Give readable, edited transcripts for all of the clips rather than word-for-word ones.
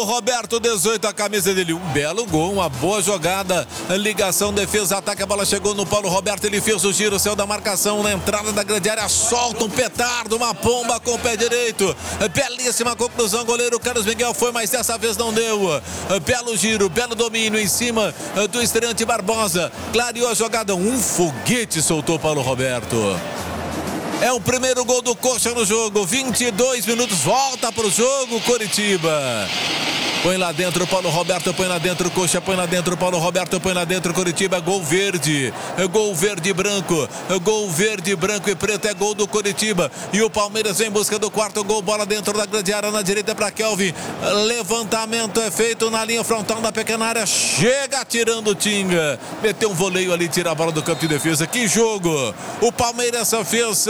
Roberto, 18, a camisa dele, um belo gol, uma boa jogada, ligação, defesa, ataque, a bola chegou no Paulo Roberto, ele fez o giro, saiu da marcação, na entrada da grande área, solta um petardo, uma pomba com o pé direito, belíssima conclusão, goleiro Carlos Miguel foi, mas dessa vez não deu, belo giro, belo domínio em cima do estreante Barbosa, clareou a jogada, um foguete soltou Paulo Roberto. É o primeiro gol do Coxa no jogo, 22 minutos, volta para o jogo, Coritiba. Põe lá dentro, Paulo Roberto, põe lá dentro, Coxa, põe lá dentro, Paulo Roberto, põe lá dentro, Coritiba, gol verde e branco, gol verde, branco e preto, é gol do Coritiba. E o Palmeiras vem em busca do quarto gol, bola dentro da grande área, na direita para Kelvin, levantamento é feito na linha frontal da pequena área, chega tirando o Tinga, meteu um voleio ali, tira a bola do campo de defesa, que jogo! O Palmeiras fez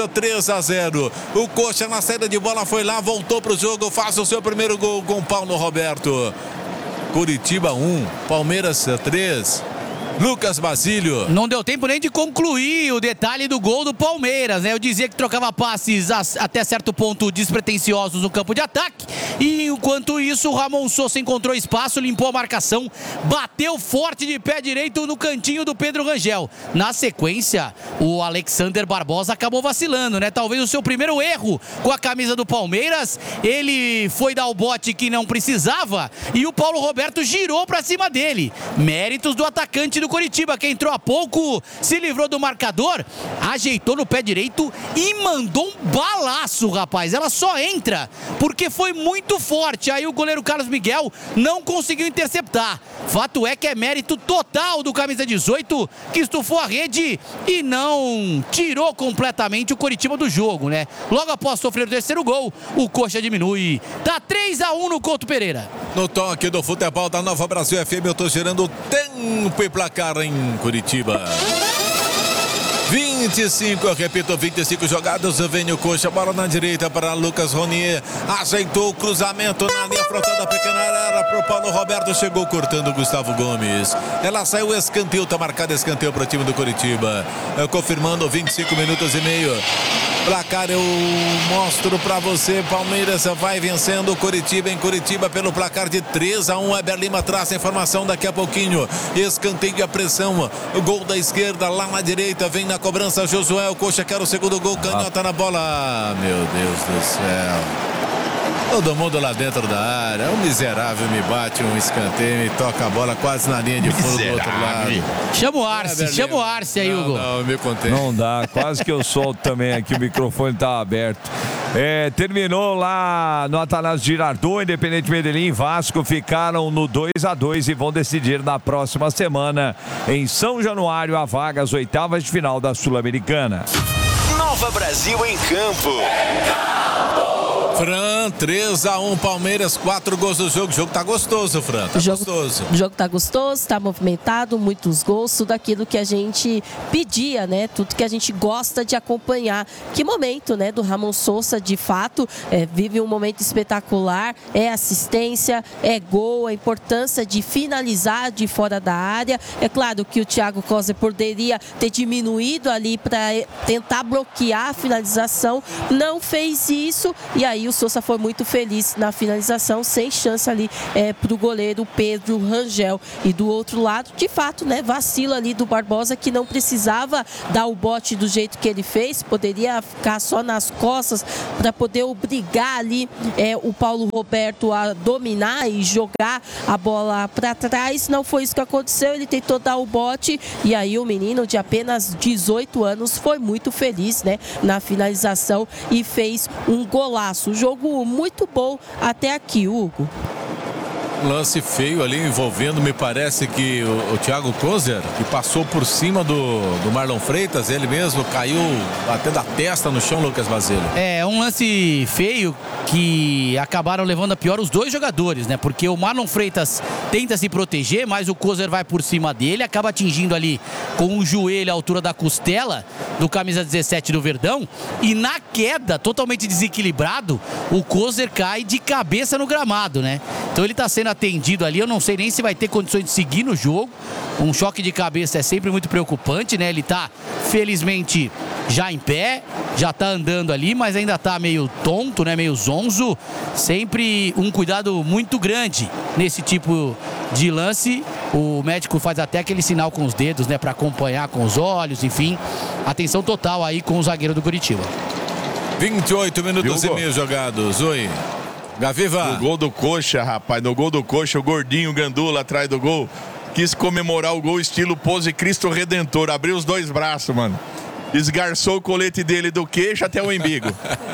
3-0, o Coxa na saída de bola foi lá, voltou para o jogo, faz o seu primeiro gol com Paulo Roberto. Coritiba 1, Palmeiras 3. Lucas Basílio. Não deu tempo nem de concluir o detalhe do gol do Palmeiras, né? Eu dizia que trocava passes até certo ponto despretensiosos no campo de ataque. E enquanto isso, o Ramon Sousa encontrou espaço, limpou a marcação, bateu forte de pé direito no cantinho do Pedro Rangel. Na sequência, o Alexander Barbosa acabou vacilando, né? Talvez o seu primeiro erro com a camisa do Palmeiras. Ele foi dar o bote que não precisava e o Paulo Roberto girou pra cima dele. Méritos do atacante do Coritiba, que entrou há pouco, se livrou do marcador, ajeitou no pé direito e mandou um balaço, rapaz. Ela só entra porque foi muito forte. Aí o goleiro Carlos Miguel não conseguiu interceptar. Fato é que é mérito total do camisa 18, que estufou a rede e não tirou completamente o Coritiba do jogo, né? Logo após sofrer o terceiro gol, o Coxa diminui. Tá 3-1 no Couto Pereira. No toque do futebol da Nova Brasil FM, eu tô gerando tempo e placar em Curitiba. 25, eu repito, 25 jogadas, vem o Coxa, bola na direita para Lucas Ronier, ajeitou o cruzamento na linha frontal da pequena área para o Paulo Roberto, chegou cortando o Gustavo Gomes, ela saiu, escanteio, tá marcado escanteio para o time do Curitiba, confirmando 25 minutos e meio. Placar eu mostro pra você, Palmeiras vai vencendo o Coritiba em Curitiba pelo placar de 3-1, Eber Lima traz a informação daqui a pouquinho, escanteio, a pressão, o gol da esquerda lá na direita, vem na cobrança Josué, o Coxa quer o segundo gol, canhota na bola, meu Deus do céu. Todo mundo lá dentro da área, o miserável me bate um escanteio e toca a bola quase na linha de fundo do outro lado. Chama o Arce aí, Hugo. Não, me contei. Não dá, quase que eu solto também aqui, o microfone tá aberto. Terminou lá no Atanásio Girardot, Independente Medellín e Vasco ficaram no 2-2 e vão decidir na próxima semana em São Januário a vaga às oitavas de final da Sul-Americana. Nova Brasil em campo. Fran, 3-1, Palmeiras, 4 gols do jogo. O jogo tá gostoso, Fran. Tá gostoso. O jogo tá gostoso, tá movimentado, muitos gols, tudo aquilo que a gente pedia, né? Tudo que a gente gosta de acompanhar. Que momento, né? Do Ramon Sousa, de fato, vive um momento espetacular. É assistência, é gol, a importância de finalizar de fora da área. É claro que o Thiago Coser poderia ter diminuído ali para tentar bloquear a finalização. Não fez isso e aí o Sousa foi muito feliz na finalização, sem chance ali para o goleiro Pedro Rangel. E do outro lado, de fato, né, vacilo ali do Barbosa, que não precisava dar o bote do jeito que ele fez, poderia ficar só nas costas para poder obrigar ali o Paulo Roberto a dominar e jogar a bola para trás. Não foi isso que aconteceu, ele tentou dar o bote e aí o menino de apenas 18 anos foi muito feliz, né, na finalização e fez um golaço. Jogo muito bom até aqui, Hugo. Lance feio ali envolvendo, me parece que o Thiago Coser, que passou por cima do Marlon Freitas, ele mesmo caiu batendo a testa no chão, Lucas Basílio. É um lance feio que acabaram levando a pior os dois jogadores, né? Porque o Marlon Freitas tenta se proteger, mas o Coser vai por cima dele, acaba atingindo ali com o joelho à altura da costela do camisa 17 do Verdão, e na queda, totalmente desequilibrado, o Coser cai de cabeça no gramado, né? Então ele tá sendo atendido ali, eu não sei nem se vai ter condições de seguir no jogo. Um choque de cabeça é sempre muito preocupante, né? Ele tá, felizmente, já em pé, já tá andando ali, mas ainda tá meio tonto, né? Meio zonzo. Sempre um cuidado muito grande nesse tipo de lance. O médico faz até aquele sinal com os dedos, né? Para acompanhar com os olhos, enfim. Atenção total aí com o zagueiro do Curitiba. 28 minutos e meio jogados. Oi. Gaviva. No gol do Coxa, rapaz. No gol do Coxa, o gordinho Gandula atrás do gol. Quis comemorar o gol estilo pose Cristo Redentor. Abriu os dois braços, mano. Esgarçou o colete dele do queixo até o umbigo.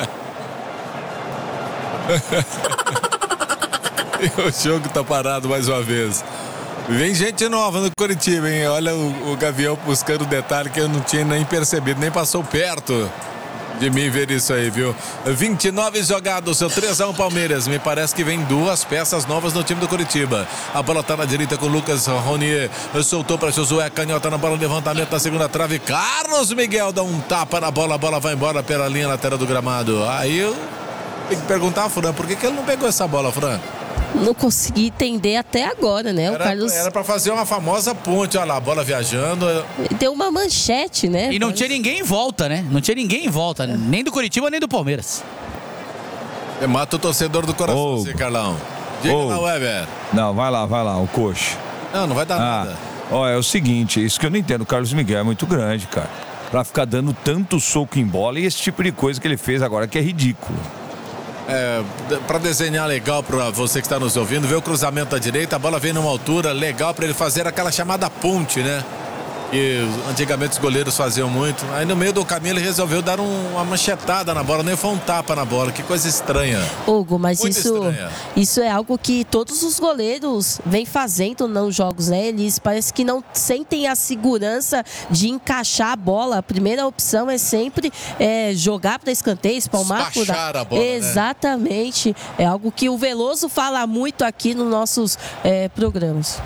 E o jogo tá parado mais uma vez. Vem gente nova no Curitiba, hein? Olha o Gavião buscando detalhe que eu não tinha nem percebido, nem passou perto de mim ver isso aí, viu? 29 jogados, seu 3-1 Palmeiras. Me parece que vem duas peças novas no time do Curitiba. A bola tá na direita com o Lucas Ronier. Soltou para Josué, canhota na bola, levantamento na segunda trave. Carlos Miguel dá um tapa na bola, a bola vai embora pela linha lateral do gramado. Aí eu tenho que perguntar a Fran, por que ele não pegou essa bola, Fran? Não consegui entender até agora, né? O Carlos Era pra fazer uma famosa ponte, olha lá, a bola viajando. deu uma manchete, né? E não tinha ninguém em volta, né? Não tinha ninguém em volta, nem do Curitiba, nem do Palmeiras. Mata o torcedor do coração, assim, Carlão. Diga lá, Weber. Não, vai lá, o Coxa. Não vai dar nada. Ó, é o seguinte, isso que eu não entendo, o Carlos Miguel é muito grande, cara. Pra ficar dando tanto soco em bola e esse tipo de coisa que ele fez agora que é ridículo. Para desenhar legal para você que está nos ouvindo, ver o cruzamento à direita, a bola vem numa altura legal para ele fazer aquela chamada ponte, né? Que antigamente os goleiros faziam muito. Aí no meio do caminho ele resolveu dar uma manchetada na bola, nem foi um tapa na bola. Que coisa estranha. Hugo, mas estranha. Isso é algo que todos os goleiros vêm fazendo nos jogos, né? Eles parece que não sentem a segurança de encaixar a bola. A primeira opção é sempre jogar para escanteio, espalmar por a bola. Exatamente. Né? É algo que o Veloso fala muito aqui nos nossos programas.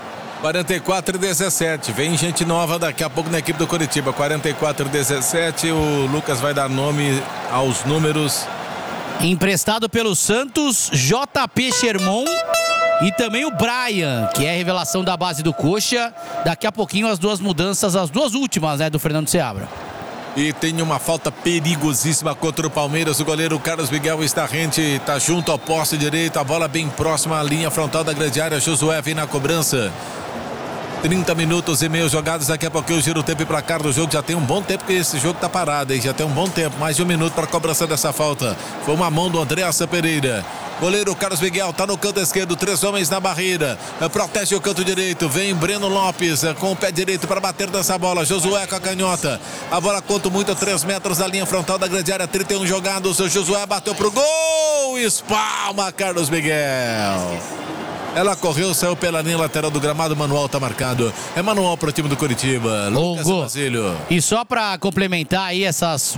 44-17, vem gente nova daqui a pouco na equipe do Curitiba. 44-17, o Lucas vai dar nome aos números. Emprestado pelo Santos, JP Sherman e também o Brian, que é a revelação da base do Coxa. Daqui a pouquinho as duas mudanças, as duas últimas, né, do Fernando Seabra. E tem uma falta perigosíssima contra o Palmeiras. O goleiro Carlos Miguel está rente, está junto ao poste direito. A bola bem próxima à linha frontal da grande área. Josué vem na cobrança. 30 minutos e meio jogados. Daqui a pouquinho eu giro o tempo e placar do jogo. Já tem um bom tempo que esse jogo está parado, hein? Já tem um bom tempo. Mais de um minuto para a cobrança dessa falta. Foi uma mão do Andreassa Pereira. Goleiro Carlos Miguel está no canto esquerdo, 3 homens na barreira, protege o canto direito, vem Breno Lopes com o pé direito para bater dessa bola, Josué com a canhota, a bola conta muito, 3 metros da linha frontal da grande área, 31 jogados, o Josué bateu pro gol, espalma Carlos Miguel. Ela correu, saiu pela linha lateral do gramado, manual tá marcado. É manual pro time do Curitiba. Lucas Basílio. E só para complementar aí essas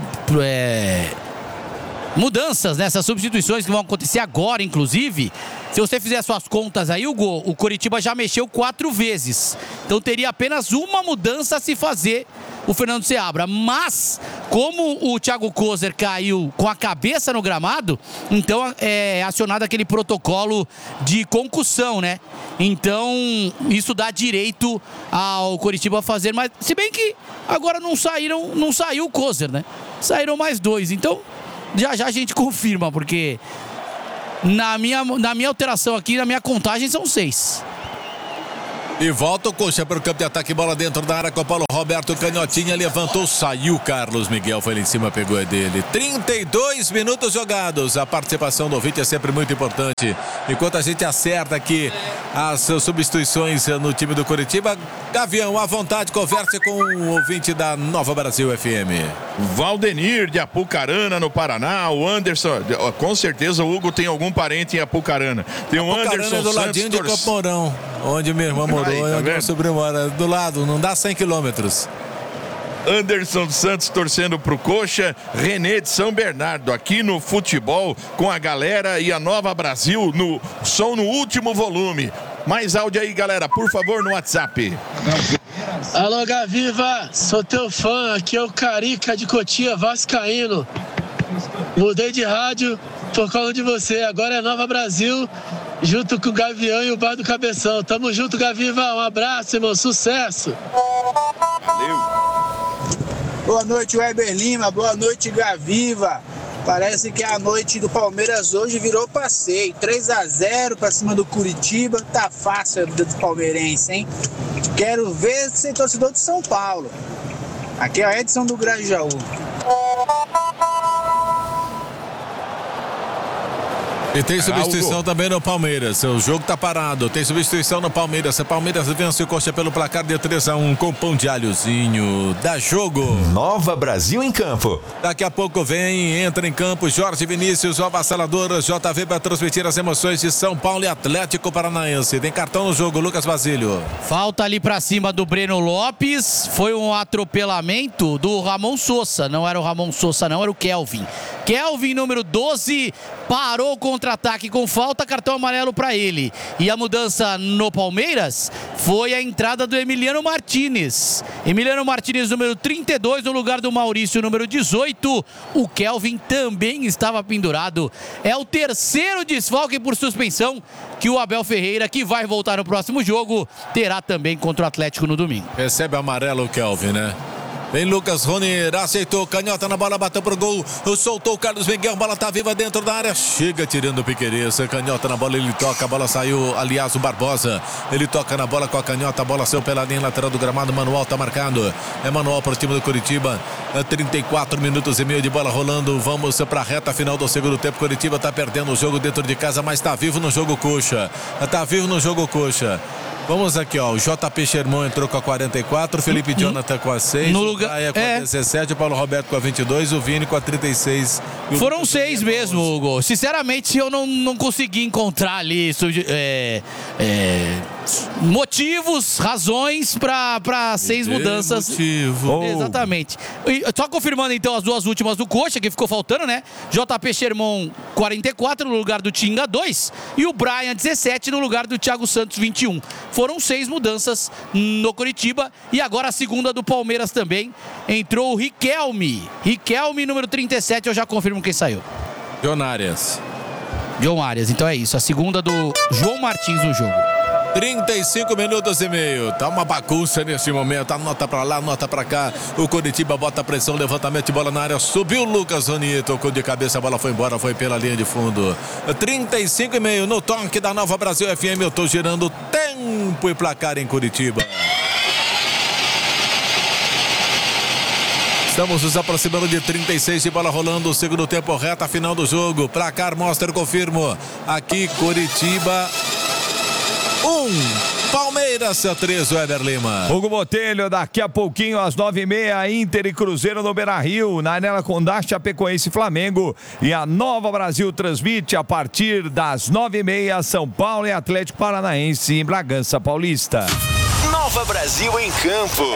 mudanças, né? Essas substituições que vão acontecer agora, inclusive, se você fizer suas contas aí, Hugo, o Curitiba já mexeu 4 vezes. Então teria apenas uma mudança a se fazer o Fernando Seabra. Mas, como o Thiago Kozer caiu com a cabeça no gramado, então é acionado aquele protocolo de concussão, né? Então, isso dá direito ao Curitiba fazer, mas se bem que agora não saiu o Kozer, né? Saíram mais 2, então já a gente confirma, porque na minha alteração aqui, na minha contagem, são 6. E volta o Coxa para o campo de ataque, bola dentro da área com o Paulo Roberto, canhotinha, levantou, saiu Carlos Miguel, foi lá em cima, pegou a dele. 32 minutos jogados, a participação do ouvinte é sempre muito importante. Enquanto a gente acerta aqui as substituições no time do Curitiba, Gavião, à vontade, converse com o ouvinte da Nova Brasil FM. Valdenir de Apucarana, no Paraná, o Anderson, com certeza o Hugo tem algum parente em Apucarana. Tem o Anderson do ladinho de Campo Mourão, onde minha irmã morou, aí, tá onde meu sobrinho mora, do lado, não dá 100 quilômetros. Anderson Santos torcendo pro Coxa, René de São Bernardo, aqui no futebol, com a galera e a Nova Brasil, no som no último volume. Mais áudio aí, galera, por favor, no WhatsApp. Alô, Gaviva, sou teu fã, aqui é o Carica de Cotia, vascaíno. Mudei de rádio por causa de você, agora é Nova Brasil, junto com o Gavião e o Bar do Cabeção. Tamo junto, Gaviva, um abraço, irmão, sucesso. Valeu. Boa noite, Weber Lima. Boa noite, Gaviva. Parece que a noite do Palmeiras hoje virou passeio. 3-0 para cima do Curitiba. Tá fácil a vida do palmeirense, hein? Quero ver ser torcedor de São Paulo. Aqui é a Edson do Grajaú. E tem substituição também no Palmeiras. O jogo tá parado. Tem substituição no Palmeiras. O Palmeiras vence o Coxa pelo placar de 3-1 com pão de alhozinho. Dá jogo. Nova Brasil em campo. Daqui a pouco entra em campo Jorge Vinícius, o avassalador JV para transmitir as emoções de São Paulo e Atlético Paranaense. Tem cartão no jogo, Lucas Basílio. Falta ali pra cima do Breno Lopes. Foi um atropelamento do Ramon Sosa. Não era o Ramon Sosa, não, era o Kelvin. Kelvin, número 12, parou o contra-ataque com falta, cartão amarelo para ele. E a mudança no Palmeiras foi a entrada do Emiliano Martínez. Emiliano Martínez, número 32, no lugar do Maurício, número 18. O Kelvin também estava pendurado. É o terceiro desfalque por suspensão que o Abel Ferreira, que vai voltar no próximo jogo, terá também contra o Atlético no domingo. Recebe amarelo o Kelvin, né? Vem Lucas Rony, aceitou, canhota na bola, bateu pro gol, soltou o Carlos Miguel, bola tá viva dentro da área, chega tirando o Piquerez, canhota na bola, ele toca, a bola saiu, aliás, o Barbosa, ele toca na bola com a canhota, a bola saiu pela linha lateral do gramado, manual tá marcado, é manual pro time do Curitiba, 34 minutos e meio de bola rolando, vamos pra reta final do segundo tempo, Curitiba tá perdendo o jogo dentro de casa, mas tá vivo no jogo coxa, Vamos aqui, ó. O JP Sherman entrou com a 44, Felipe Jonathan com a 6, no lugar, o Gaia com a 17, o Paulo Roberto com a 22, o Vini com a 36. Foram 6 mesmo, Hugo. Sinceramente, eu não consegui encontrar ali motivos, razões para 6 mudanças. Exatamente. E só confirmando então as duas últimas do Coxa, que ficou faltando, né? JP Sherman 44 no lugar do Tinga 2 e o Brian 17 no lugar do Thiago Santos 21. Foram 6 mudanças no Curitiba e agora a segunda do Palmeiras também. Entrou o Riquelme, número 37, eu já confirmo quem saiu. John Arias. Então é isso, a segunda do João Martins no jogo. 35 minutos e meio. Tá uma bagunça nesse momento. A nota pra lá, nota pra cá. O Curitiba bota a pressão, levantamento de bola na área. Subiu o Lucas Rony, tocou de cabeça, a bola foi embora, foi pela linha de fundo. 35 e meio no toque da Nova Brasil FM. Eu tô girando tempo e placar em Curitiba. Estamos nos aproximando de 36 de bola rolando. O segundo tempo, reta final do jogo. Placar mostra, confirmo. Aqui, Curitiba 1, Palmeiras 3, Weber Lima. Hugo Botelho, daqui a pouquinho às 9h30, Inter e Cruzeiro no Beira-Rio, na Arena Condá, Chapecoense e Flamengo. E a Nova Brasil transmite a partir das 9h30, São Paulo e Atlético Paranaense em Bragança Paulista. Nova Brasil em campo.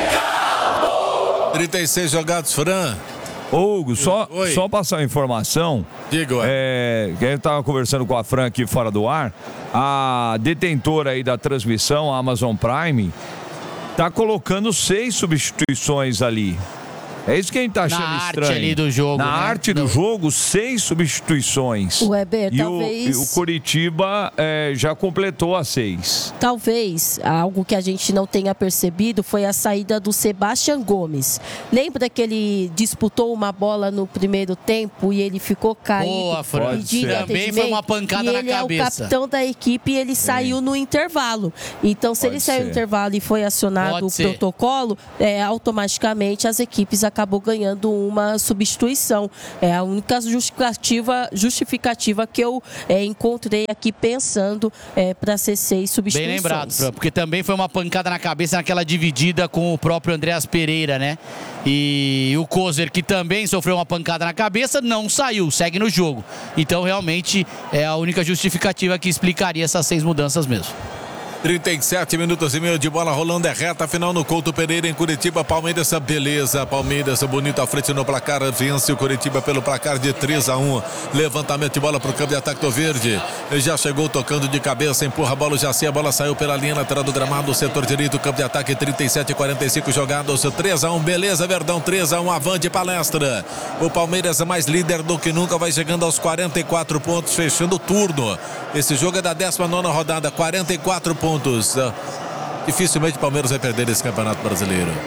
36 jogados, Fran. Hugo, só passar uma informação. Diga, que eu estava conversando com a Fran aqui fora do ar. A detentora aí da transmissão, a Amazon Prime, tá colocando 6 substituições ali. É isso que a gente tá achando estranho. Na arte ali do jogo. Na arte do jogo, 6 substituições. O Weber, e talvez... o Curitiba já completou as 6. Talvez algo que a gente não tenha percebido foi a saída do Sebastião Gomes. Lembra que ele disputou uma bola no primeiro tempo e ele ficou caído? Boa, Fran. Também foi uma pancada na cabeça. Ele é o capitão da equipe e ele saiu no intervalo. Então, se ele saiu no intervalo e foi acionado o protocolo, automaticamente as equipes acabou ganhando uma substituição. É a única justificativa que eu encontrei aqui pensando para ser 6 substituições. Bem lembrado, Fran, porque também foi uma pancada na cabeça naquela dividida com o próprio Andreas Pereira, né? E o Kozer, que também sofreu uma pancada na cabeça, não saiu, segue no jogo. Então, realmente, é a única justificativa que explicaria essas 6 mudanças mesmo. 37 minutos e meio de bola rolando, é reta final no Couto Pereira em Curitiba. Palmeiras, beleza, Palmeiras bonito à frente no placar, vence o Curitiba pelo placar de 3-1. Levantamento de bola para o campo de ataque do Verde, já chegou tocando de cabeça, empurra a bola, o Jaci, a bola saiu pela linha lateral do gramado, setor direito, campo de ataque, 37-45 jogados, 3-1, beleza, Verdão, 3-1, avante palestra. O Palmeiras é mais líder do que nunca, vai chegando aos 44 pontos, fechando o turno. Esse jogo é da 19ª rodada, 44 pontos. Dificilmente o Palmeiras vai perder esse Campeonato Brasileiro.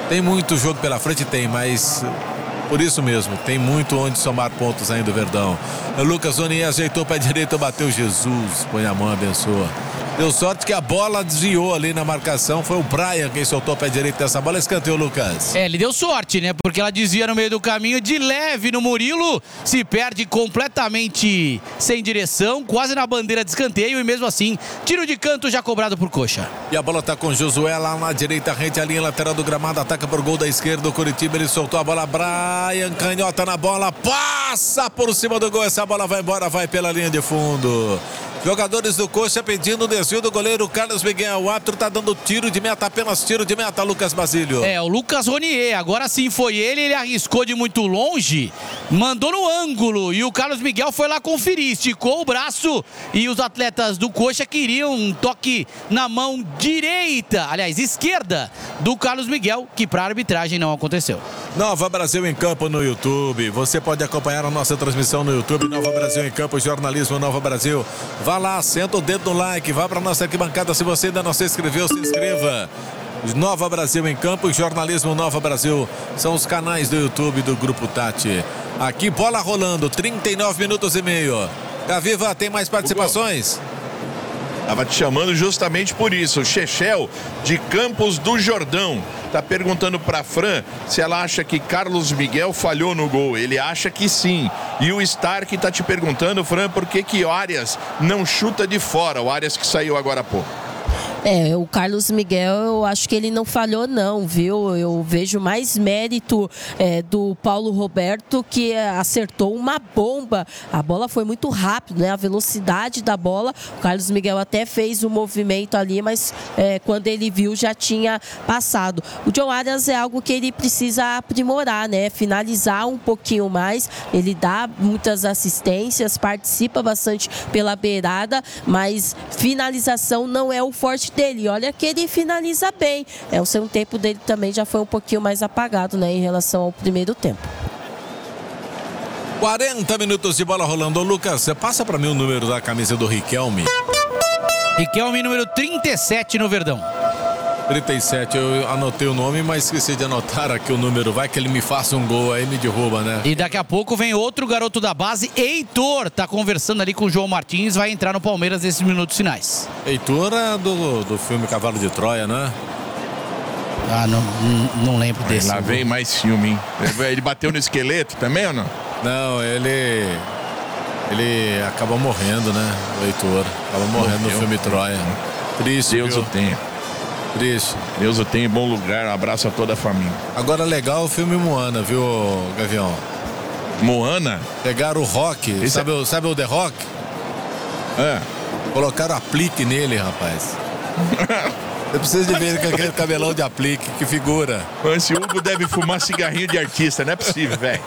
Tem muito jogo pela frente, tem, mas por isso mesmo, tem muito onde somar pontos ainda o Verdão. O Lucas Ronier ajeitou o pé direito, bateu. Jesus, põe a mão, abençoa. Deu sorte que a bola desviou ali na marcação. Foi o Brian quem soltou o pé direito dessa bola. Escanteio, Lucas. Ele deu sorte, né? Porque ela desvia no meio do caminho de leve no Murilo. Se perde completamente sem direção, quase na bandeira de escanteio. E mesmo assim, tiro de canto já cobrado por Coxa. E a bola tá com Josué lá na direita, rente à linha lateral do gramado. Ataca por gol da esquerda. O Curitiba, ele soltou a bola. Brian canhota na bola. Passa por cima do gol. Essa bola vai embora, vai pela linha de fundo. Jogadores do Coxa pedindo o desvio do goleiro Carlos Miguel. O árbitro tá dando tiro de meta, apenas tiro de meta, Lucas Basílio. O Lucas Ronier, agora sim foi ele arriscou de muito longe, mandou no ângulo e o Carlos Miguel foi lá conferir, esticou o braço e os atletas do Coxa queriam um toque na mão direita, aliás, esquerda do Carlos Miguel, que para a arbitragem não aconteceu. Nova Brasil em Campo no YouTube. Você pode acompanhar a nossa transmissão no YouTube. Nova Brasil em Campo, jornalismo Nova Brasil. Vá lá, senta o dedo no like, vá para nossa arquibancada. Se você ainda não se inscreveu, se inscreva. Nova Brasil em Campo e jornalismo Nova Brasil são os canais do YouTube do Grupo Tati. Aqui, bola rolando, 39 minutos e meio. Gaviva, tem mais participações? Estava te chamando justamente por isso. O Chechel, de Campos do Jordão, está perguntando para Fran se ela acha que Carlos Miguel falhou no gol. Ele acha que sim. E o Stark está te perguntando, Fran, por que o Arias não chuta de fora? O Arias que saiu agora há pouco. O Carlos Miguel, eu acho que ele não falhou não, viu? Eu vejo mais mérito do Paulo Roberto, que acertou uma bomba. A bola foi muito rápida, né? A velocidade da bola. O Carlos Miguel até fez o movimento ali, mas quando ele viu já tinha passado. O John Arias é algo que ele precisa aprimorar, né? Finalizar um pouquinho mais. Ele dá muitas assistências, participa bastante pela beirada, mas finalização não é o forte dele. Olha que ele finaliza bem. O segundo tempo dele também já foi um pouquinho mais apagado, né, em relação ao primeiro tempo. 40 minutos de bola rolando. Lucas, você passa para mim o número da camisa do Riquelme. Riquelme, número 37 no Verdão. 37, eu anotei o nome, mas esqueci de anotar aqui o número. Vai que ele me faça um gol aí, me derruba, né? E daqui a pouco vem outro garoto da base, Heitor, tá conversando ali com o João Martins, vai entrar no Palmeiras nesses minutos finais. Heitor é do filme Cavalo de Troia, né? Não lembro desse. Lá vem mais filme, hein? Ele bateu no esqueleto também ou não? Não, ele acabou morrendo, né? O Heitor acabou morrendo no filme Troia. Triste, Deus o tenha. Triste. Deus o tenha em bom lugar. Um abraço a toda a família. Agora legal o filme Moana, viu, Gavião? Moana? Pegaram o Rock, sabe o The Rock? Colocaram aplique nele, rapaz. Eu preciso de ver ele com aquele cabelão de aplique, que figura. Esse Hugo deve fumar cigarrinho de artista, não é possível, velho.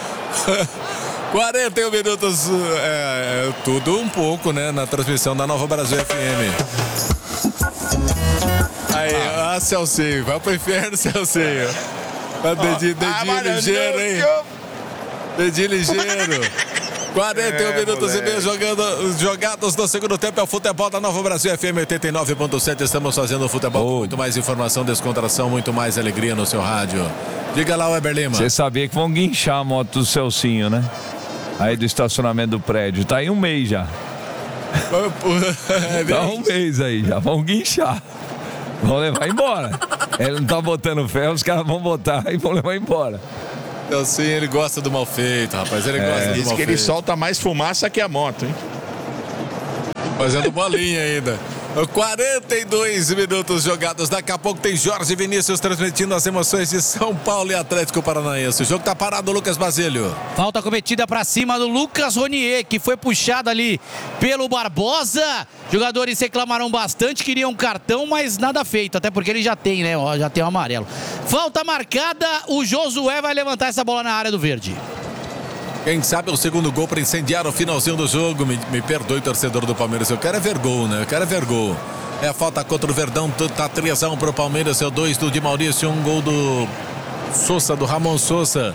41 minutos, tudo um pouco, né, na transmissão da Nova Brasil FM. Aí, Celcinho, vai pro inferno, Celcinho. Dedinho ligeiro, hein? Dedinho ligeiro. 41 minutos e meio jogados no segundo tempo. É o futebol da Nova Brasil FM 89.7. Estamos fazendo o futebol com muito mais informação, descontração, muito mais alegria no seu rádio. Diga lá, Weber Lima. Você sabia que vão guinchar a moto do Celcinho, né? Aí do estacionamento do prédio. Tá aí um mês já. Tá um mês aí já. Vão guinchar. Vão levar embora. Ele não tá botando fé, os caras vão botar e vão levar embora. Então sim, ele gosta do mal feito, rapaz. Ele gosta do mal feito. Diz que ele solta mais fumaça que a moto, hein? Fazendo bolinha ainda. 42 minutos jogados. Daqui a pouco tem Jorge Vinícius transmitindo as emoções de São Paulo e Atlético Paranaense. O jogo tá parado, Lucas Basílio. Falta cometida pra cima do Lucas Ronier, que foi puxado ali pelo Barbosa. Jogadores reclamaram bastante, queriam um cartão, mas nada feito. Até porque ele já tem, né? Já tem o amarelo. Falta marcada, o Josué vai levantar essa bola na área do verde. Quem sabe o segundo gol para incendiar o finalzinho do jogo. Me perdoe, torcedor do Palmeiras. Eu quero é ver gol, né? Eu quero é ver gol. É a falta contra o Verdão. Tá 3-1 pro Palmeiras. É o 2 do Di Maurício. Um gol do Sousa, do Ramon Sousa.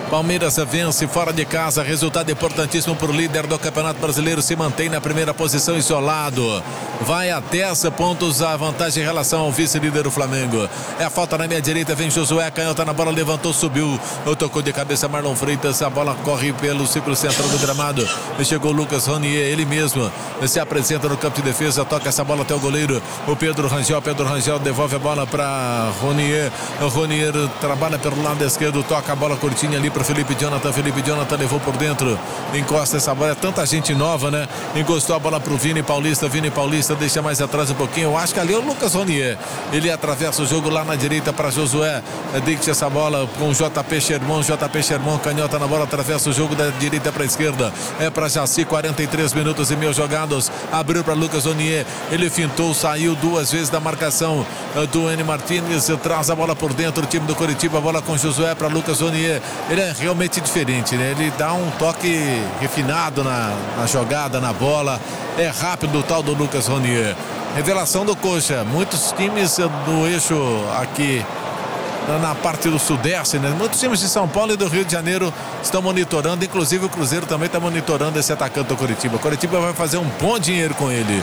Palmeiras vence fora de casa, resultado importantíssimo para o líder do Campeonato Brasileiro, se mantém na primeira posição isolado. Vai a 10 pontos a vantagem em relação ao vice-líder, o Flamengo. É a falta na minha direita, vem Josué, canhota na bola, levantou, subiu, tocou de cabeça Marlon Freitas, a bola corre pelo círculo central do gramado. Chegou Lucas Ronier, ele mesmo se apresenta no campo de defesa, toca essa bola até o goleiro, o Pedro Rangel devolve a bola para Ronier. Ronier trabalha pelo lado esquerdo, toca a bola curtinha ali para Felipe Jonathan levou por dentro, encosta essa bola, é tanta gente nova, né? Encostou a bola pro Vini Paulista deixa mais atrás um pouquinho, eu acho que ali é o Lucas Ronier, ele atravessa o jogo lá na direita para Josué, deixa essa bola com o JP Sherman, canhota na bola, atravessa o jogo da direita para a esquerda, é para Jaci, 43 minutos e meio jogados, abriu para Lucas Ronier, ele fintou, saiu duas vezes da marcação do N. Martínez, traz a bola por dentro, o time do Coritiba, a bola com Josué para Lucas Ronier, ele é realmente diferente, né? Ele dá um toque refinado na jogada, na bola, é rápido o tal do Lucas Ronier. Revelação do Coxa, muitos times do eixo aqui na parte do Sudeste, né? Muitos times de São Paulo e do Rio de Janeiro estão monitorando, inclusive o Cruzeiro também está monitorando esse atacante do Coritiba. O Coritiba vai fazer um bom dinheiro com ele.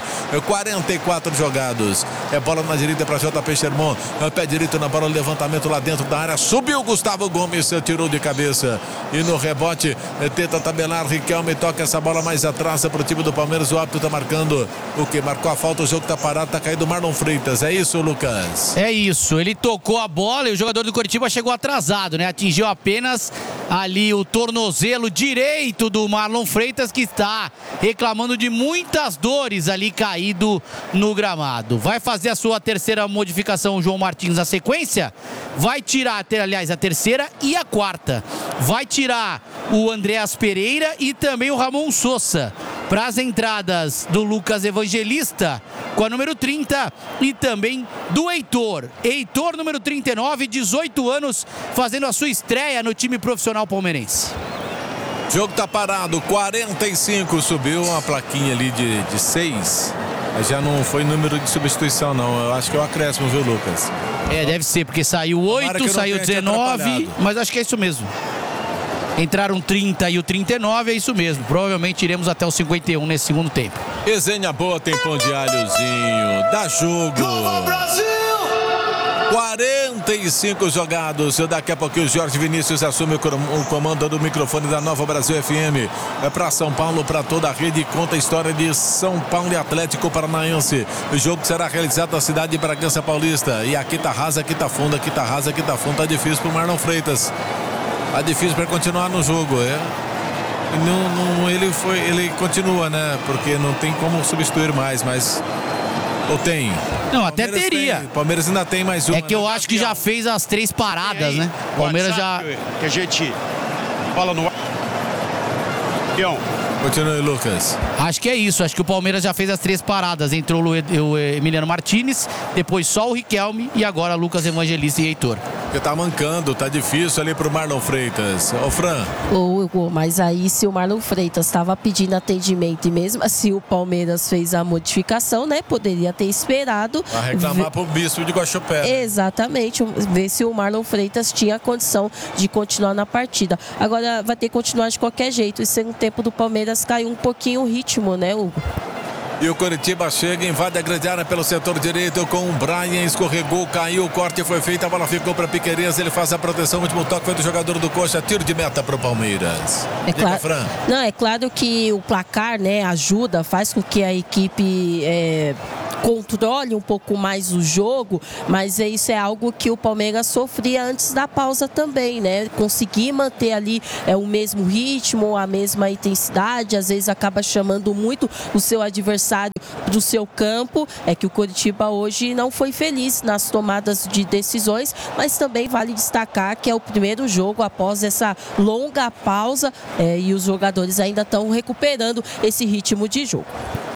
44 jogados. É bola na direita para JP Sherman. Pé direito na bola, levantamento lá dentro da área. Subiu Gustavo Gomes, tirou de cabeça. E no rebote, tenta tabelar. Riquelme toca essa bola mais atrás para o time do Palmeiras. O árbitro está marcando o que? Marcou a falta, o jogo está parado, está caído o Marlon Freitas. É isso, Lucas? É isso. Ele tocou a bola e o jogador do Coritiba chegou atrasado, né? Atingiu apenas ali o tornozelo direito do Marlon Freitas, que está reclamando de muitas dores ali caído no gramado. Vai fazer a sua terceira modificação o João Martins na sequência. Vai tirar, aliás, a terceira e a quarta. Vai tirar o Andreas Pereira e também o Ramon Sosa para as entradas do Lucas Evangelista com a número 30 e também do Heitor, número 39, 18 anos, fazendo a sua estreia no time profissional palmeirense. O jogo tá parado, 45, subiu uma plaquinha ali de 6, mas já não foi número de substituição não, eu acho que é o acréscimo, viu, Lucas? Deve ser, porque saiu 8, saiu 19, mas acho que é isso mesmo. Entraram 30 e o 39, é isso mesmo. Provavelmente iremos até o 51 nesse segundo tempo. Resenha boa, tem pão de alhozinho. Dá jogo. 45 jogados. Daqui a pouquinho o Jorge Vinícius assume o comando do microfone da Nova Brasil FM. É para São Paulo, para toda a rede. Conta a história de São Paulo e Atlético Paranaense. O jogo será realizado na cidade de Bragança Paulista. E aqui tá rasa, aqui tá fundo, aqui tá rasa, aqui tá fundo. Tá difícil pro Marlon Freitas. Tá difícil para continuar no jogo, ele continua, né? Porque não tem como substituir mais, mas ou tem? Não, até teria. Palmeiras ainda tem mais uma. É que eu acho que já fez as 3 paradas, né? Palmeiras já. Que a gente fala no ar. Continue, Lucas. Acho que é isso. Acho que o Palmeiras já fez as 3 paradas. Entrou o Emiliano Martínez, depois só o Riquelme e agora Lucas Evangelista e Heitor. Porque tá mancando, tá difícil ali pro Marlon Freitas. Ô, Fran. Mas aí se o Marlon Freitas estava pedindo atendimento e mesmo assim o Palmeiras fez a modificação, né? Poderia ter esperado. Vai reclamar pro Bispo de Guaxupé. Exatamente. Ver se o Marlon Freitas tinha condição de continuar na partida. Agora vai ter que continuar de qualquer jeito. E segundo tempo do Palmeiras caiu um pouquinho o ritmo, né, Hugo? E o Coritiba chega, invade a grande área pelo setor direito com o Brian, escorregou, caiu, o corte foi feito, a bola ficou para Piquerez, ele faz a proteção, o último toque foi do jogador do Coxa, tiro de meta para o Palmeiras. É claro que o placar, né, ajuda, faz com que a equipe controle um pouco mais o jogo, mas isso é algo que o Palmeiras sofria antes da pausa também, né? Conseguir manter ali o mesmo ritmo, a mesma intensidade, às vezes acaba chamando muito o seu adversário do seu campo. É que o Coritiba hoje não foi feliz nas tomadas de decisões, mas também vale destacar que é o primeiro jogo após essa longa pausa e os jogadores ainda estão recuperando esse ritmo de jogo.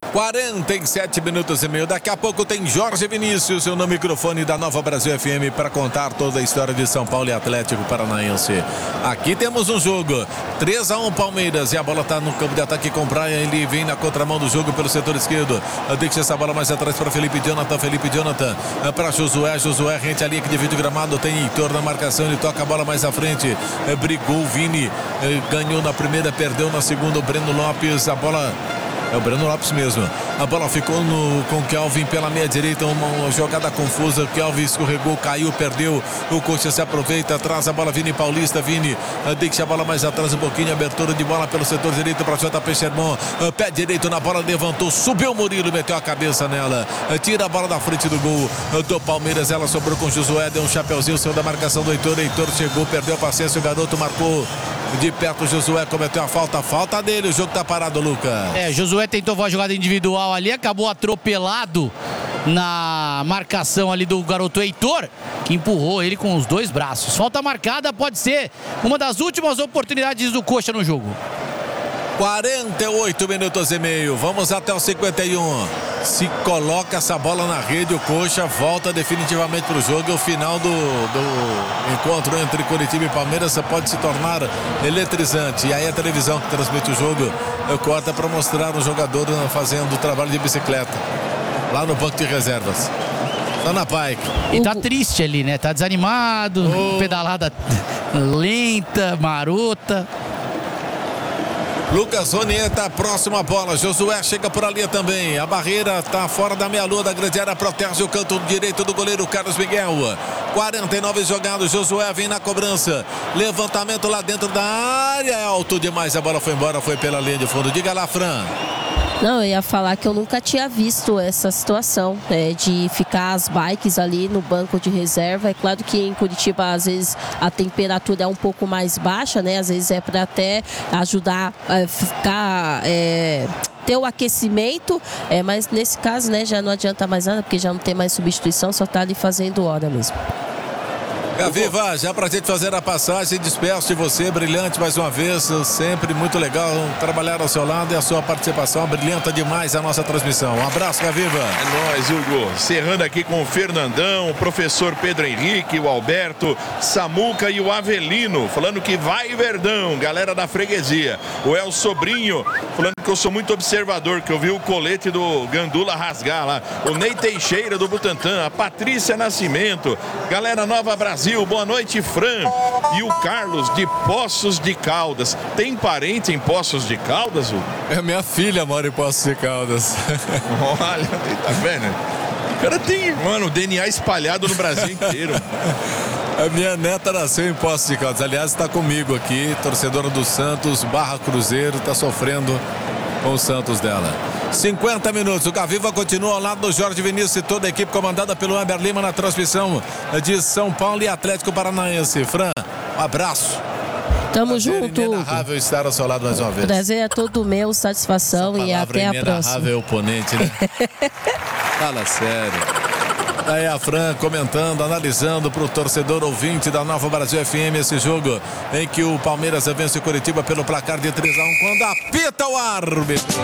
47 minutos e meio. Daqui a pouco tem Jorge Vinícius no microfone da Nova Brasil FM para contar toda a história de São Paulo e Atlético Paranaense. Aqui temos um jogo 3-1 Palmeiras e a bola está no campo de ataque com Brian. Ele vem na contramão do jogo pelo setor esquerdo. Deixa essa bola mais atrás para Felipe Jonathan para Josué rente a linha que divide o gramado. Tem Heitor na marcação, ele toca a bola mais à frente. Brigou o Vini, ganhou na primeira, perdeu na segunda. O Breno Lopes, a bola... É o Breno Lopes mesmo. A bola ficou com o Kelvin pela meia direita. Uma jogada confusa. O Kelvin escorregou, caiu, perdeu. O Coxa se aproveita, traz a bola. Vini Paulista. Vini deixa a bola mais atrás um pouquinho. Abertura de bola pelo setor direito para JP Sherman. Pé direito na bola, levantou, subiu o Murilo, meteu a cabeça nela. Tira a bola da frente do gol do Palmeiras. Ela sobrou com o Josué. Deu um chapeuzinho, saiu da marcação do Heitor. Heitor chegou, perdeu a paciência. O garoto marcou de perto. O Josué cometeu a falta dele. O jogo tá parado, Lucas. Josué tentou uma jogada individual ali, acabou atropelado na marcação ali do garoto Heitor, que empurrou ele com os dois braços. Falta marcada, pode ser uma das últimas oportunidades do Coxa no jogo. 48 minutos e meio, vamos até o 51. Se coloca essa bola na rede, o Coxa volta definitivamente para o jogo. O final do encontro entre Coritiba e Palmeiras pode se tornar eletrizante. E aí a televisão que transmite o jogo corta para mostrar o jogador fazendo o trabalho de bicicleta lá no banco de reservas. Tá na Pike. E tá triste ali, né? Tá desanimado, pedalada lenta, marota. Lucas Ronieta, próxima bola. Josué chega por ali também. A barreira está fora da meia-lua da grande área. Protege o canto direito do goleiro Carlos Miguel. 49 jogados. Josué vem na cobrança. Levantamento lá dentro da área. É alto demais. A bola foi embora. Foi pela linha de fundo. Diga lá, Fran. Não, eu ia falar que eu nunca tinha visto essa situação, de ficar as bikes ali no banco de reserva. É claro que em Curitiba às vezes a temperatura é um pouco mais baixa, né? Às vezes é para até ajudar a ficar... ter o aquecimento, mas nesse caso, né, já não adianta mais nada, porque já não tem mais substituição, só tá ali fazendo hora mesmo. Gaviva, já pra gente fazer a passagem, despeço de você, brilhante mais uma vez, sempre muito legal trabalhar ao seu lado e a sua participação brilhanta demais a nossa transmissão. Um abraço, Gaviva. É nóis, Hugo. Cerrando aqui com o Fernandão, o professor Pedro Henrique, o Alberto, Samuca e o Avelino, falando que vai Verdão, galera da freguesia. O El Sobrinho, falando que eu sou muito observador, que eu vi o colete do Gandula rasgar lá. O Ney Teixeira do Butantã, a Patrícia Nascimento, galera Nova Brasil. Boa noite, Fran. E o Carlos de Poços de Caldas. Tem parente em Poços de Caldas, Hugo? Minha filha mora em Poços de Caldas. Olha, tá vendo? O cara tem, mano, DNA espalhado no Brasil inteiro. A minha neta nasceu em Poços de Caldas. Aliás, está comigo aqui, torcedora do Santos, Barra Cruzeiro, está sofrendo com o Santos dela. 50 minutos, o Gaviva continua ao lado do Jorge Vinícius e toda a equipe comandada pelo Weber Lima na transmissão de São Paulo e Atlético Paranaense. Fran, um abraço. Tamo junto. Inenarrável estar ao seu lado mais uma vez. Prazer é todo meu, satisfação e até a próxima. Inenarrável oponente, né? Fala sério. Aí a Fran comentando, analisando para o torcedor ouvinte da Nova Brasil FM esse jogo em que o Palmeiras vence o Coritiba pelo placar de 3-1 quando apita o árbitro.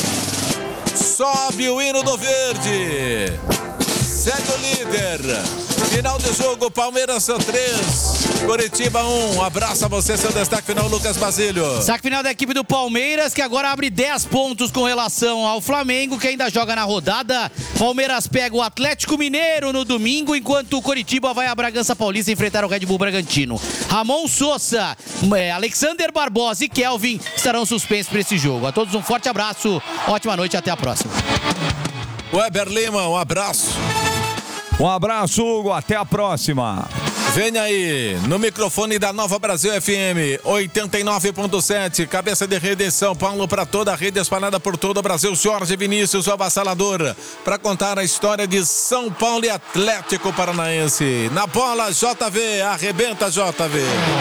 Sobe o hino do verde. Segue o líder. Final do jogo, Palmeiras 3, Coritiba 1. Abraço a você, seu destaque final, Lucas Basílio. Destaque final da equipe do Palmeiras, que agora abre 10 pontos com relação ao Flamengo, que ainda joga na rodada. Palmeiras pega o Atlético Mineiro no domingo, enquanto o Coritiba vai a Bragança Paulista enfrentar o Red Bull Bragantino. Ramon Sosa, Alexander Barbosa e Kelvin estarão suspensos para esse jogo. A todos um forte abraço, ótima noite e até a próxima. Weber Lima, um abraço. Um abraço, Hugo. Até a próxima. Vem aí, no microfone da Nova Brasil FM, 89.7, cabeça de rede em São Paulo para toda a rede espalhada por todo o Brasil. Jorge Vinícius, o avassalador, para contar a história de São Paulo e Atlético Paranaense. Na bola, JV, arrebenta JV.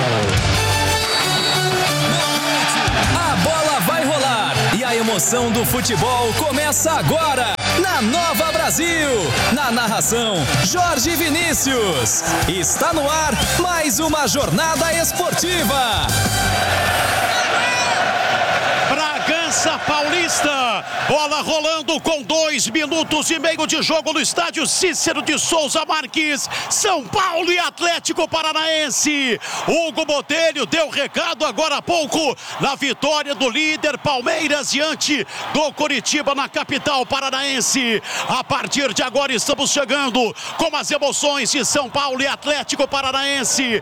A bola vai rolar e a emoção do futebol começa agora. Na Nova Brasil, na narração Jorge Vinícius. Está no ar mais uma jornada esportiva. Bragança Taça Paulista. Bola rolando com 2 minutos e meio de jogo no estádio Cícero de Souza Marques. São Paulo e Atlético Paranaense. Hugo Botelho deu recado agora há pouco na vitória do líder Palmeiras diante do Coritiba na capital paranaense. A partir de agora estamos chegando com as emoções de São Paulo e Atlético Paranaense.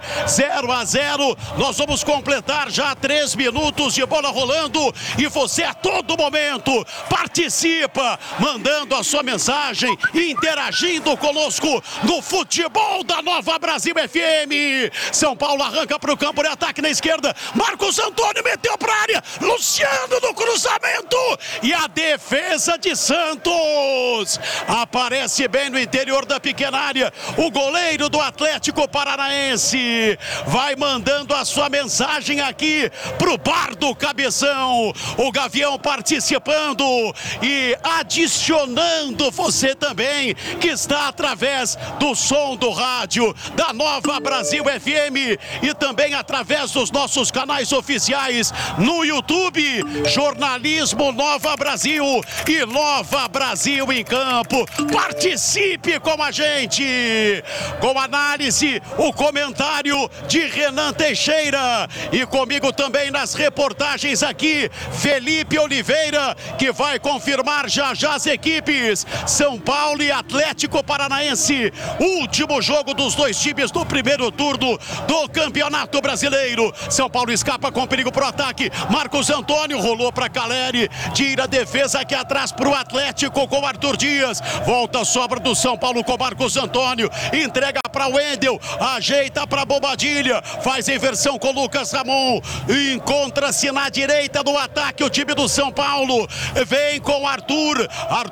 0-0. Nós vamos completar já 3 minutos de bola rolando e você a todo momento participa, mandando a sua mensagem, interagindo conosco no futebol da Nova Brasil FM. São Paulo arranca para o campo de ataque na esquerda. Marcos Antônio meteu para a área. Luciano no cruzamento e a defesa de Santos aparece bem no interior da pequena área. O goleiro do Atlético Paranaense vai mandando a sua mensagem aqui pro bar do Cabeção. O Gavião participando e adicionando você também que está através do som do rádio da Nova Brasil FM e também através dos nossos canais oficiais no YouTube, Jornalismo Nova Brasil e Nova Brasil em Campo. Participe com a gente, com análise, o comentário de Renan Teixeira e comigo também nas reportagens aqui, Felipe Oliveira, que vai confirmar já as equipes. São Paulo e Atlético Paranaense, último jogo dos dois times do primeiro turno do Campeonato Brasileiro. São Paulo escapa com perigo pro ataque. Marcos Antônio rolou para Caleri, tira a defesa aqui atrás pro Atlético com Arthur Dias. Volta a sobra do São Paulo com Marcos Antônio, entrega para o Wendel, ajeita para Bobadilha, faz a inversão com Lucas Ramon, encontra-se na direita do ataque o time do São Paulo, vem com Arthur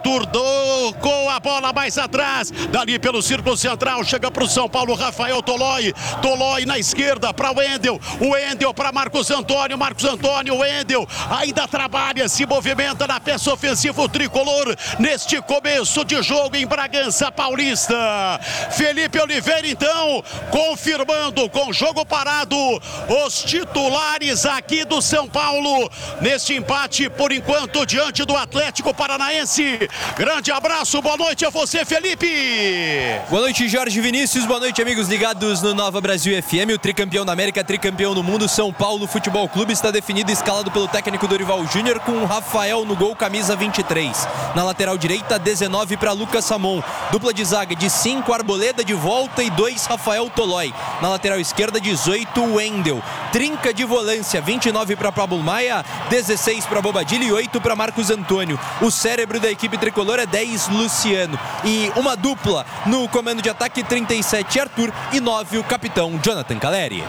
com a bola mais atrás, dali pelo círculo central, chega para o São Paulo, Rafael Tolói na esquerda para o Wendel para Marcos Antônio, Wendel ainda trabalha, se movimenta na peça ofensiva o tricolor neste começo de jogo em Bragança Paulista. Felipe Oliveira então confirmando com jogo parado os titulares aqui do São Paulo neste empate por enquanto diante do Atlético Paranaense. Grande abraço, boa noite a você, Felipe. Boa noite, Jorge Vinícius, boa noite, amigos ligados no Nova Brasil FM. O tricampeão da América, tricampeão do mundo, São Paulo Futebol Clube está definido e escalado pelo técnico Dorival Júnior com o Rafael no gol, camisa 23. Na lateral direita, 19 para Lucas Ramon. Dupla de zaga de 5, Arboleda de volta e 2, Rafael Tolói. Na lateral esquerda, 18, Wendel. Trinca de volância, 29 para Pablo Maia, 16 para Bobadilha e 8 para Marcos Antônio. O cérebro da equipe tricolor é 10, Luciano. E uma dupla no comando de ataque, 37, Arthur e 9, o capitão Jonathan Caleri.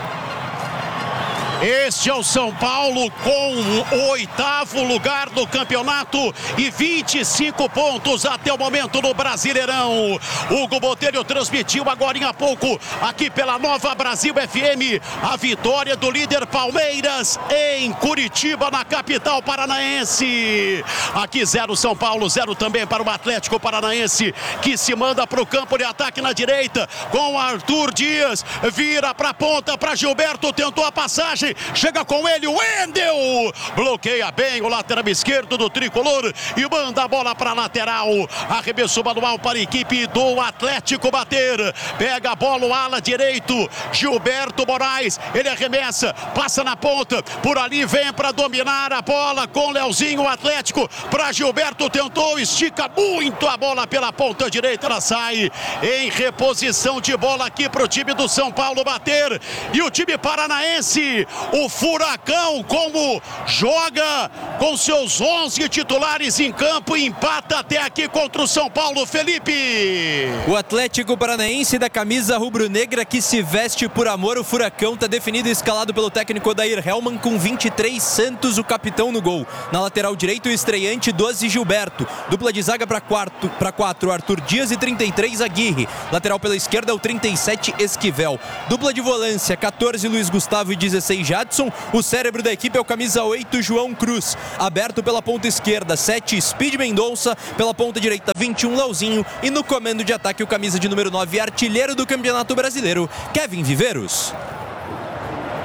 Este é o São Paulo com o 8º lugar do campeonato e 25 pontos até o momento no Brasileirão. Hugo Botelho transmitiu agora há pouco aqui pela Nova Brasil FM a vitória do líder Palmeiras em Curitiba, na capital paranaense. Aqui 0 São Paulo, 0 também para o Atlético Paranaense, que se manda para o campo de ataque na direita com Arthur Dias, vira para a ponta para Gilberto, tentou a passagem, chega com ele o Wendel, bloqueia bem o lateral esquerdo do tricolor e manda a bola para a lateral. Arremesso manual para a equipe do Atlético bater, pega a bola o ala direito Gilberto Moraes, ele arremessa, passa na ponta, por ali vem para dominar a bola com Leozinho. O Atlético para Gilberto, tentou, estica muito a bola pela ponta direita, ela sai em reposição de bola aqui para o time do São Paulo bater. E o time paranaense, o Furacão, como joga com seus 11 titulares em campo, empata até aqui contra o São Paulo, Felipe. O Atlético Paranaense da camisa rubro-negra que se veste por amor. O Furacão está definido e escalado pelo técnico Odair Hellmann com 23, Santos, o capitão, no gol. Na lateral direito, o estreante 12, Gilberto. Dupla de zaga para 4, Arthur Dias e 33, Aguirre. Lateral pela esquerda, o 37, Esquivel. Dupla de volância, 14, Luiz Gustavo e 16, Jadson. O cérebro da equipe é o camisa 8, João Cruz. Aberto pela ponta esquerda, 7, Speed Mendonça. Pela ponta direita, 21, Leozinho. E no comando de ataque, o camisa de número 9, artilheiro do Campeonato Brasileiro, Kevin Viveiros.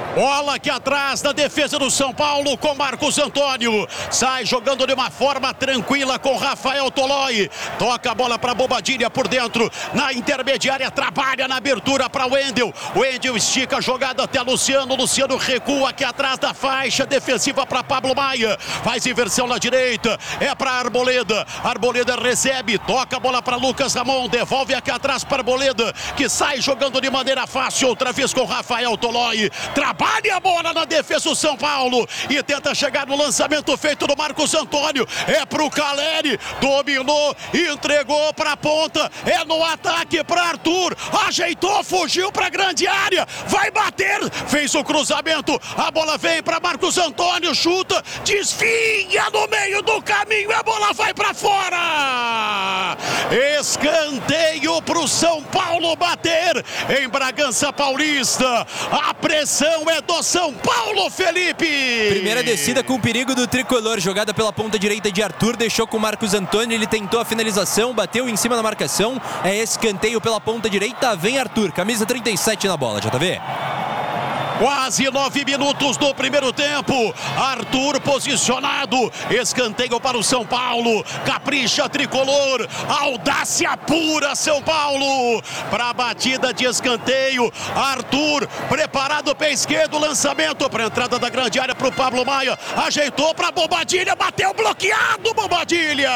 Bola aqui atrás da defesa do São Paulo com Marcos Antônio. Sai jogando de uma forma tranquila com Rafael Tolói. Toca a bola para Bobadilha por dentro. Na intermediária, trabalha na abertura para Wendel. Wendel estica a jogada até Luciano. Luciano recua aqui atrás da faixa defensiva para Pablo Maia. Faz inversão na direita. É para Arboleda. Arboleda recebe. Toca a bola para Lucas Ramon. Devolve aqui atrás para Arboleda, que sai jogando de maneira fácil. Outra vez com Rafael Tolói. Trabalha a bola na defesa do São Paulo e tenta chegar no lançamento feito do Marcos Antônio. É pro Caleri, dominou, entregou pra ponta, é no ataque pra Arthur, ajeitou, fugiu pra grande área, vai bater, fez o cruzamento, a bola vem pra Marcos Antônio, chuta, desvia no meio do caminho, a bola vai pra fora. Escanteio pro São Paulo bater em Bragança Paulista. A pressão é do São Paulo, Felipe. Primeira descida com o perigo do tricolor. Jogada pela ponta direita de Arthur. Deixou com o Marcos Antônio. Ele tentou a finalização. Bateu em cima da marcação. É escanteio pela ponta direita. Vem Arthur. Camisa 37 na bola. JV. Quase 9 minutos do primeiro tempo. Arthur posicionado. Escanteio para o São Paulo. Capricha tricolor. Audácia pura São Paulo. Para a batida de escanteio. Arthur preparado pé esquerdo. Lançamento para a entrada da grande área para o Pablo Maia. Ajeitou para Bobadilha. Bateu bloqueado Bobadilha.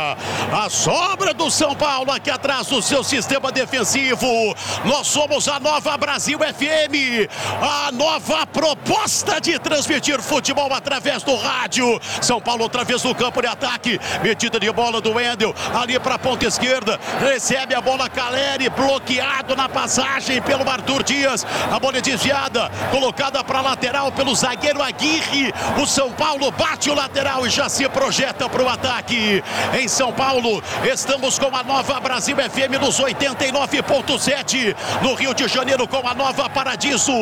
A sobra do São Paulo aqui atrás do seu sistema defensivo. Nós somos a Nova Brasil FM. A nova proposta de transmitir futebol através do rádio. São Paulo outra vez no campo de ataque. Metida de bola do Wendel. Ali para a ponta esquerda. Recebe a bola Caleri. Bloqueado na passagem pelo Arthur Dias. A bola é desviada. Colocada para a lateral pelo zagueiro Aguirre. O São Paulo bate o lateral e já se projeta para o ataque. Em São Paulo, estamos com a Nova Brasil FM nos 89.7. No Rio de Janeiro com a Nova Paradiso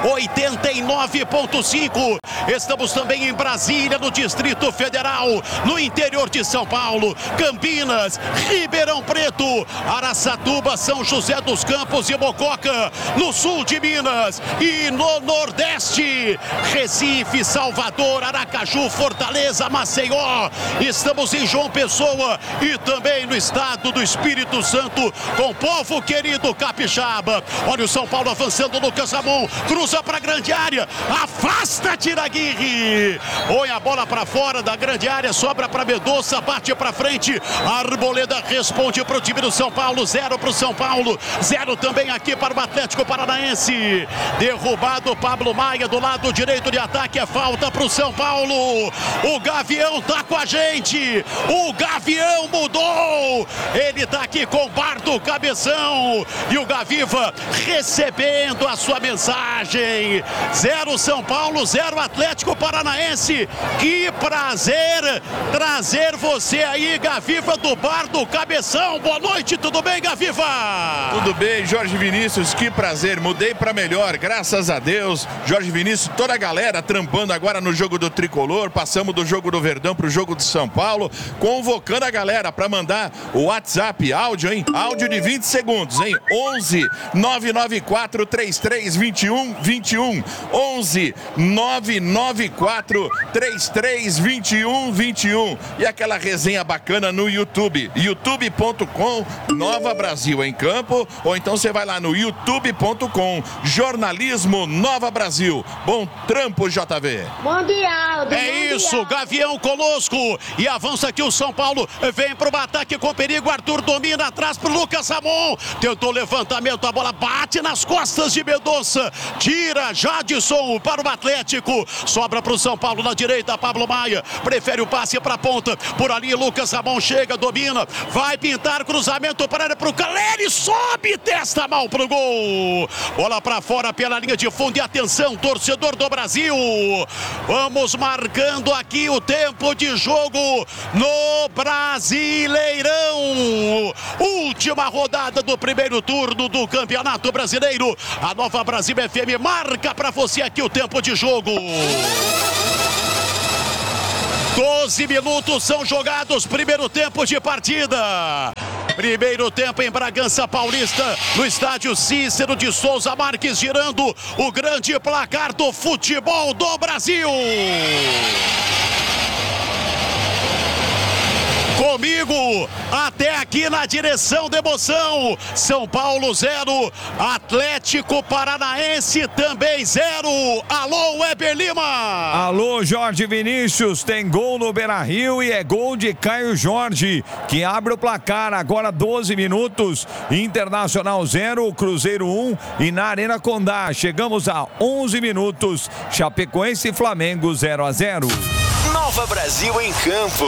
89.5. Estamos também em Brasília, no Distrito Federal, no interior de São Paulo, Campinas, Ribeirão Preto, Araçatuba, São José dos Campos e Mococa, no sul de Minas e no Nordeste, Recife, Salvador, Aracaju, Fortaleza, Maceió. Estamos em João Pessoa e também no estado do Espírito Santo, com o povo querido capixaba. Olha o São Paulo avançando, Lucas Ramon, cruza para a grande área, afasta Tiraguirre, põe a bola para fora da grande área, sobra para Mendonça, bate para frente, Arboleda responde para o time do São Paulo, 0 para o São Paulo, 0 também aqui para o Atlético Paranaense. Derrubado Pablo Maia do lado direito de ataque, é falta para o São Paulo. O Gavião tá com a gente, o Gavião mudou, ele tá aqui com o Bardo Cabeção e o Gaviva recebendo a sua mensagem. 0 São Paulo, 0 Atlético Paranaense. Que prazer trazer você aí, Gaviva, do Bar do Cabeção. Boa noite, tudo bem, Gaviva? Tudo bem, Jorge Vinícius, que prazer. Mudei para melhor, graças a Deus. Jorge Vinícius, toda a galera trampando agora no jogo do Tricolor. Passamos do jogo do Verdão para o jogo do São Paulo. Convocando a galera para mandar o WhatsApp, áudio, hein? Áudio de 20 segundos, hein? 11 994 33 21 21. 11 994 33 21 21. E aquela resenha bacana no YouTube, youtube.com Nova Brasil em Campo, ou então você vai lá no youtube.com Jornalismo Nova Brasil. Bom trampo, JV. Mundial. Isso, Gavião conosco e avança aqui o São Paulo, vem para o ataque com perigo, Arthur domina atrás para o Lucas Ramon, tentou levantamento, a bola bate nas costas de Mendonça, tira Jadson para o Atlético, sobra para o São Paulo na direita, Pablo Maia prefere o passe para a ponta, por ali Lucas Ramon chega, domina, vai pintar cruzamento para o Caleri, sobe, testa mal para o gol, bola para fora pela linha de fundo e atenção, torcedor do Brasil, vamos marcando aqui o tempo de jogo no Brasileirão, última rodada do primeiro turno do Campeonato Brasileiro. A Nova Brasil FM marca para você aqui o tempo de jogo. 12 minutos são jogados, primeiro tempo de partida. Primeiro tempo em Bragança Paulista, no estádio Cícero de Souza Marques, girando o grande placar do futebol do Brasil. Comigo, até aqui na direção da emoção. São Paulo 0, Atlético Paranaense também 0. Alô, Weber Lima. Alô, Jorge Vinícius. Tem gol no Beira-Rio e é gol de Caio Jorge, que abre o placar. Agora 12 minutos. Internacional 0, Cruzeiro 1 e na Arena Condá. Chegamos a 11 minutos. Chapecoense e Flamengo 0-0. Nova Brasil em campo.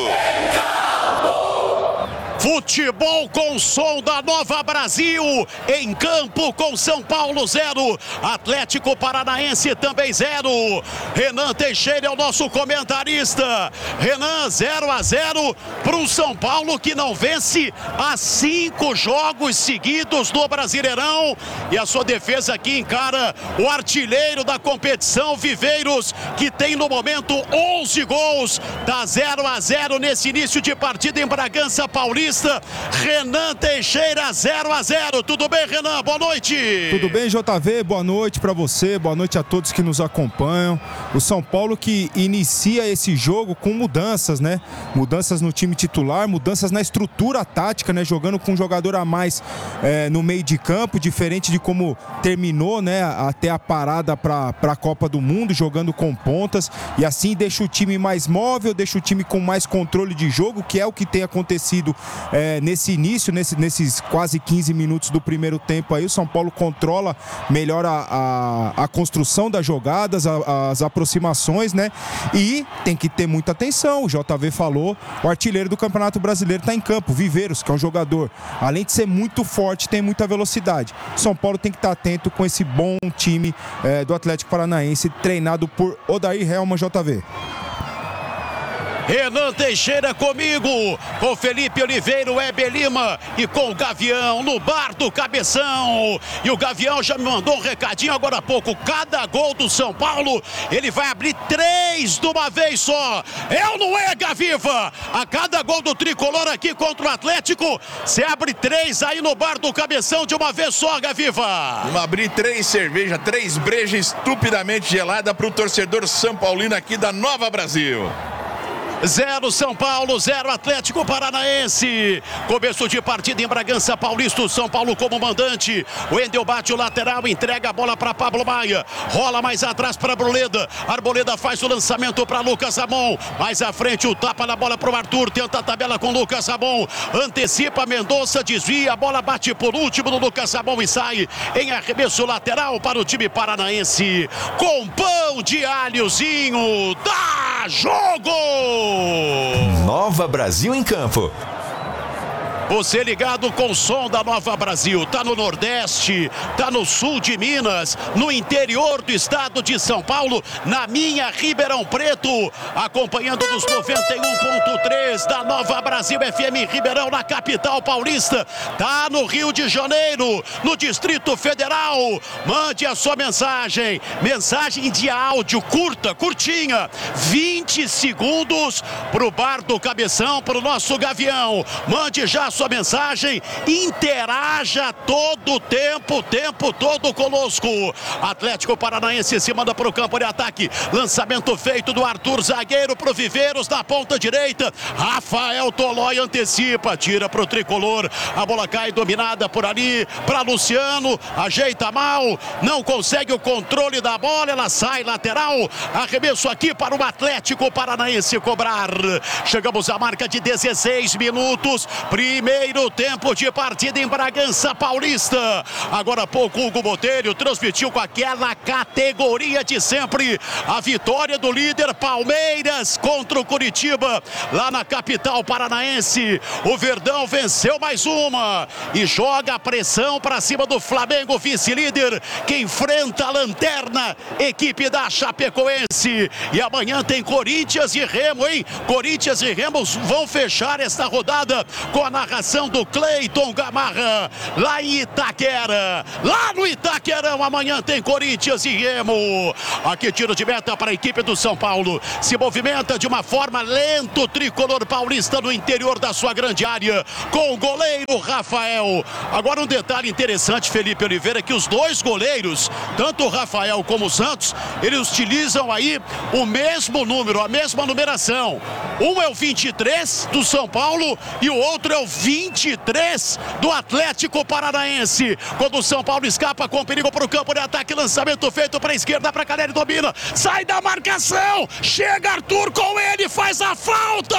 Futebol com som da Nova Brasil, em campo com São Paulo 0, Atlético Paranaense também 0. Renan Teixeira é o nosso comentarista. Renan, 0-0 para o São Paulo, que não vence há 5 jogos seguidos no Brasileirão. E a sua defesa aqui encara o artilheiro da competição, Viveiros, que tem no momento 11 gols. Tá 0-0 nesse início de partida em Bragança Paulista. Renan Teixeira 0-0. Tudo bem, Renan? Boa noite. Tudo bem, JV? Boa noite para você, boa noite a todos que nos acompanham. O São Paulo que inicia esse jogo com mudanças, né? Mudanças no time titular, mudanças na estrutura tática, né? Jogando com um jogador a mais no meio de campo, diferente de como terminou, né? Até a parada para a Copa do Mundo, jogando com pontas, e assim deixa o time mais móvel, deixa o time com mais controle de jogo, que é o que tem acontecido nesse início, nesses quase 15 minutos do primeiro tempo aí. O São Paulo controla melhor a construção das jogadas, as aproximações, né? E tem que ter muita atenção. O JV falou, o artilheiro do Campeonato Brasileiro está em campo, Viveiros, que é um jogador, além de ser muito forte, tem muita velocidade. O São Paulo tem que estar atento com esse bom time do Atlético Paranaense, treinado por Odair Helman, JV. Renan Teixeira comigo, com Felipe Oliveira, Weber Lima e com o Gavião no bar do Cabeção. E o Gavião já me mandou um recadinho agora há pouco. Cada gol do São Paulo, ele vai abrir 3 de uma vez só. É ou não é, Gaviva? A cada gol do Tricolor aqui contra o Atlético, você abre 3 aí no bar do Cabeção de uma vez só, Gaviva. Vamos abrir 3 cervejas, 3 brejas estupidamente gelada para o torcedor São Paulino aqui da Nova Brasil. 0 São Paulo, 0 Atlético Paranaense. Começo de partida em Bragança Paulista, o São Paulo como mandante. O Wendel bate o lateral, entrega a bola para Pablo Maia. Rola mais atrás para Arboleda. Arboleda faz o lançamento para Lucas Ramon. Mais à frente o tapa na bola para o Arthur. Tenta a tabela com Lucas Ramon. Antecipa Mendonça, desvia. A bola bate por último no Lucas Ramon e sai em arremesso lateral para o time paranaense. Com pão de alhozinho. Dá jogo! Nova Brasil em campo. Você ligado com o som da Nova Brasil. Tá no Nordeste, tá no sul de Minas, no interior do estado de São Paulo, na minha Ribeirão Preto, acompanhando nos 91.3 da Nova Brasil FM Ribeirão, na capital paulista. Tá no Rio de Janeiro, no Distrito Federal. Mande a sua mensagem de áudio curtinha, 20 segundos pro bar do Cabeção, pro nosso Gavião. Mande já sua mensagem, interaja todo o tempo todo conosco. Atlético Paranaense se manda para o campo de ataque. Lançamento feito do Arthur, zagueiro pro Viveiros na ponta direita. Rafael Tolói antecipa, tira pro Tricolor. A bola cai dominada por ali para Luciano, ajeita mal, não consegue o controle da bola, ela sai lateral. Arremesso aqui para o Atlético Paranaense cobrar. Chegamos à marca de 16 minutos. Primeiro tempo de partida em Bragança Paulista. Agora há pouco Hugo Botelho transmitiu com aquela categoria de sempre a vitória do líder Palmeiras contra o Curitiba lá na capital paranaense. O Verdão venceu mais uma e joga a pressão para cima do Flamengo, vice-líder, que enfrenta a lanterna, equipe da Chapecoense. E amanhã tem Corinthians e Remo, hein? Corinthians e Remo vão fechar esta rodada com a narração narração do Cleiton Gamarra, lá em Itaquera. Lá no Itaquerão, amanhã tem Corinthians e Remo. Aqui tiro de meta para a equipe do São Paulo. Se movimenta de uma forma lenta o tricolor paulista no interior da sua grande área, com o goleiro Rafael. Agora um detalhe interessante, Felipe Oliveira, que os dois goleiros, tanto o Rafael como o Santos, eles utilizam aí o mesmo número, a mesma numeração. Um é o 23 do São Paulo e o outro é o 23 do Atlético Paranaense. Quando o São Paulo escapa com perigo para o campo de ataque, lançamento feito para a esquerda, para Caleri, domina, sai da marcação, chega Arthur com ele, faz a falta!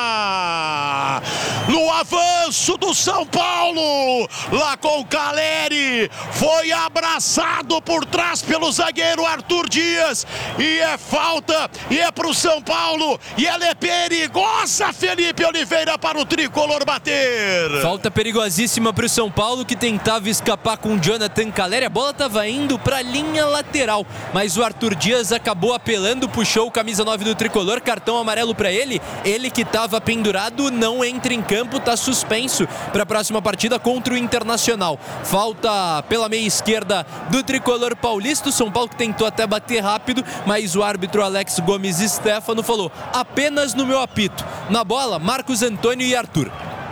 No avanço do São Paulo, lá com o Caleri, foi abraçado por trás pelo zagueiro Arthur Dias, e é falta, e é para o São Paulo, e ela é perigosa, Felipe Oliveira, para o tricolor bater. Falta perigosíssima para o São Paulo, que tentava escapar com o Jonathan Caleri. A bola estava indo para a linha lateral, mas o Arthur Dias acabou apelando, puxou o camisa 9 do tricolor, cartão amarelo para ele. Ele que estava pendurado não entra em campo, está suspenso para a próxima partida contra o Internacional. Falta pela meia esquerda do tricolor paulista. O São Paulo que tentou até bater rápido, mas o árbitro Alex Gomes Stefano falou: apenas no meu apito. Na bola, Marcos Antônio e Arthur.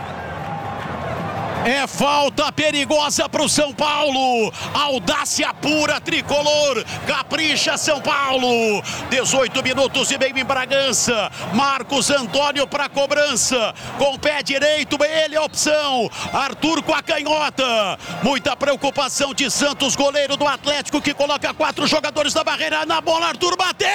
É falta perigosa para o São Paulo. Audácia pura, tricolor. Capricha São Paulo. 18 minutos e meio em Bragança. Marcos Antônio para cobrança. Com o pé direito, ele é a opção. Arthur com a canhota. Muita preocupação de Santos, goleiro do Atlético, que coloca 4 jogadores na barreira. Na bola, Arthur bateu.